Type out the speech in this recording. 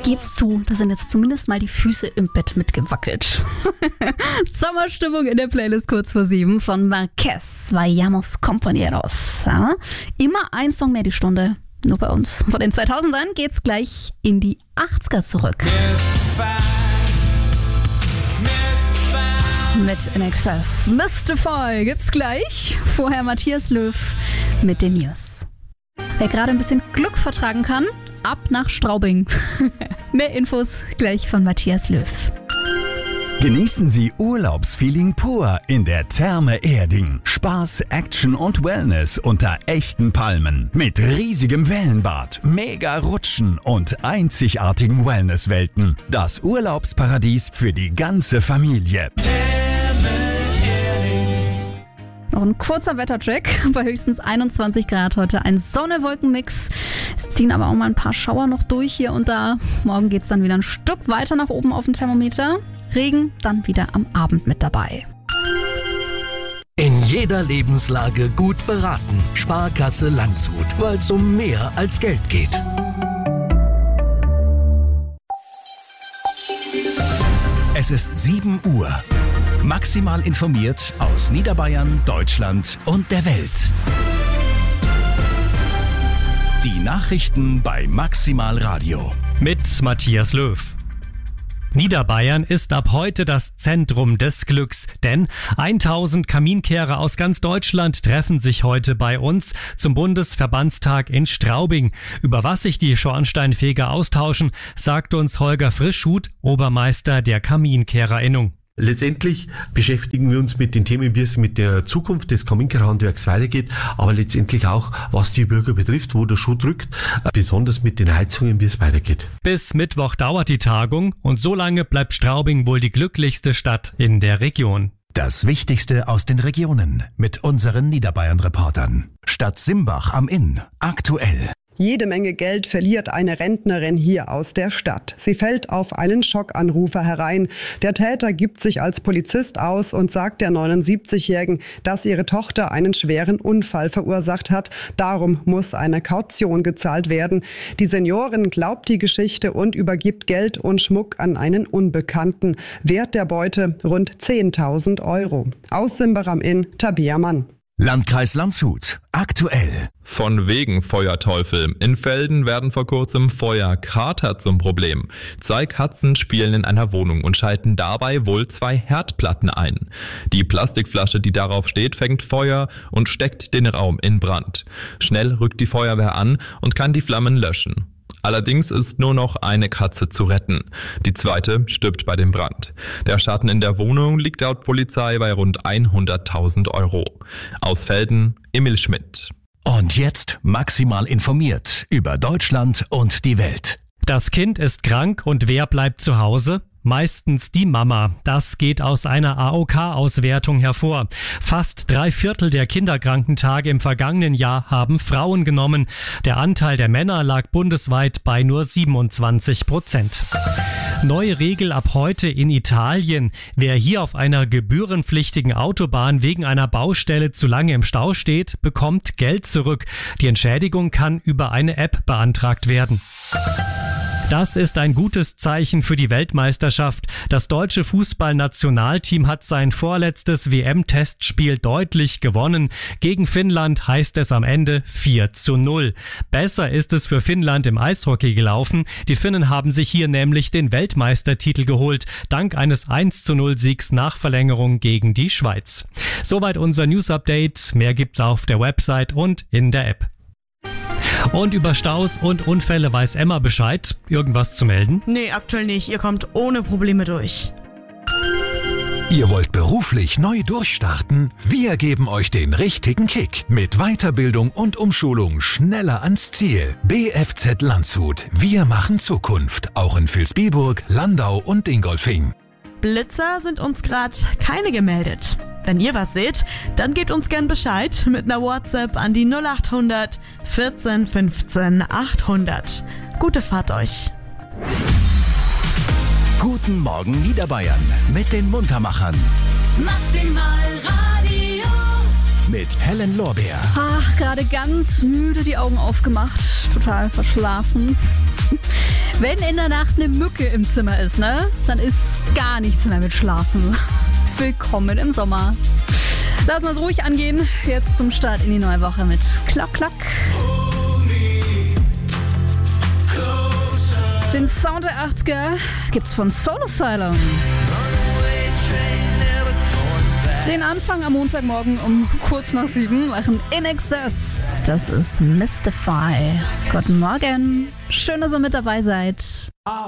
geb's zu, da sind jetzt zumindest mal die Füße im Bett mitgewackelt. Sommerstimmung in der Playlist kurz vor 7 von Marquez, Vayamos Compañeros. Ja, immer ein Song mehr die Stunde, nur bei uns. Von den 2000ern geht's gleich in die 80er zurück. Mit INXS. Mystify gibt's gleich. Vorher Matthias Löw mit den News. Wer gerade ein bisschen Glück vertragen kann, ab nach Straubing. Mehr Infos gleich von Matthias Löw. Genießen Sie Urlaubsfeeling pur in der Therme Erding. Spaß, Action und Wellness unter echten Palmen. Mit riesigem Wellenbad, mega Rutschen und einzigartigen Wellnesswelten. Das Urlaubsparadies für die ganze Familie. Noch ein kurzer Wettercheck. Bei höchstens 21 Grad heute ein Sonne-Wolken-Mix. Es ziehen aber auch mal ein paar Schauer noch durch hier und da. Morgen geht es dann wieder ein Stück weiter nach oben auf dem Thermometer. Regen dann wieder am Abend mit dabei. In jeder Lebenslage gut beraten. Sparkasse Landshut, weil es um mehr als Geld geht. Es ist 7 Uhr. Maximal informiert aus Niederbayern, Deutschland und der Welt. Die Nachrichten bei Maximal Radio. Mit Matthias Löw. Niederbayern ist ab heute das Zentrum des Glücks, denn 1000 Kaminkehrer aus ganz Deutschland treffen sich heute bei uns zum Bundesverbandstag in Straubing. Über was sich die Schornsteinfeger austauschen, sagt uns Holger Frischhuth, Obermeister der KaminkehrerInnung. Letztendlich beschäftigen wir uns mit den Themen, wie es mit der Zukunft des Kaminkehrerhandwerks weitergeht, aber letztendlich auch, was die Bürger betrifft, wo der Schuh drückt, besonders mit den Heizungen, wie es weitergeht. Bis Mittwoch dauert die Tagung und so lange bleibt Straubing wohl die glücklichste Stadt in der Region. Das Wichtigste aus den Regionen mit unseren Niederbayern-Reportern. Stadt Simbach am Inn. Aktuell. Jede Menge Geld verliert eine Rentnerin hier aus der Stadt. Sie fällt auf einen Schockanrufer herein. Der Täter gibt sich als Polizist aus und sagt der 79-Jährigen, dass ihre Tochter einen schweren Unfall verursacht hat. Darum muss eine Kaution gezahlt werden. Die Seniorin glaubt die Geschichte und übergibt Geld und Schmuck an einen Unbekannten. Wert der Beute rund 10.000 Euro. Aus Simbach am Inn, Tabea Mann. Landkreis Landshut. Aktuell. Von wegen Feuerteufel. In Velden werden vor kurzem Feuerkrater zum Problem. 2 Katzen spielen in einer Wohnung und schalten dabei wohl 2 Herdplatten ein. Die Plastikflasche, die darauf steht, fängt Feuer und steckt den Raum in Brand. Schnell rückt die Feuerwehr an und kann die Flammen löschen. Allerdings ist nur noch eine Katze zu retten. Die zweite stirbt bei dem Brand. Der Schaden in der Wohnung liegt laut Polizei bei rund 100.000 Euro. Aus Velden, Emil Schmidt. Und jetzt maximal informiert über Deutschland und die Welt. Das Kind ist krank und wer bleibt zu Hause? Meistens die Mama. Das geht aus einer AOK-Auswertung hervor. Fast 3/4 der Kinderkrankentage im vergangenen Jahr haben Frauen genommen. Der Anteil der Männer lag bundesweit bei nur 27%. Neue Regel ab heute in Italien. Wer hier auf einer gebührenpflichtigen Autobahn wegen einer Baustelle zu lange im Stau steht, bekommt Geld zurück. Die Entschädigung kann über eine App beantragt werden. Das ist ein gutes Zeichen für die Weltmeisterschaft. Das deutsche Fußballnationalteam hat sein vorletztes WM-Testspiel deutlich gewonnen. Gegen Finnland heißt es am Ende 4:0. Besser ist es für Finnland im Eishockey gelaufen. Die Finnen haben sich hier nämlich den Weltmeistertitel geholt, dank eines 1:0-Siegs nach Verlängerung gegen die Schweiz. Soweit unser News-Update. Mehr gibt's auf der Website und in der App. Und über Staus und Unfälle weiß Emma Bescheid. Irgendwas zu melden? Nee, aktuell nicht. Ihr kommt ohne Probleme durch. Ihr wollt beruflich neu durchstarten? Wir geben euch den richtigen Kick. Mit Weiterbildung und Umschulung schneller ans Ziel. BFZ Landshut. Wir machen Zukunft. Auch in Vilsbiburg, Landau und Dingolfing. Blitzer sind uns gerade keine gemeldet. Wenn ihr was seht, dann gebt uns gern Bescheid mit einer WhatsApp an die 0800 14 15 800. Gute Fahrt euch. Guten Morgen Niederbayern mit den Muntermachern. Maximal Radio. Mit Helen Lorbeer. Ach, gerade ganz müde die Augen aufgemacht. Total verschlafen. Wenn in der Nacht eine Mücke im Zimmer ist, ne, dann ist gar nichts mehr mit Schlafen. Willkommen im Sommer. Lassen wir es ruhig angehen. Jetzt zum Start in die neue Woche mit Klock Klock. Den Sound der 80er gibt's von Soul Asylum. Den Anfang am Montagmorgen um kurz nach 7 machen In Excess. Das ist Mystify. Guten Morgen. Schön, dass ihr mit dabei seid.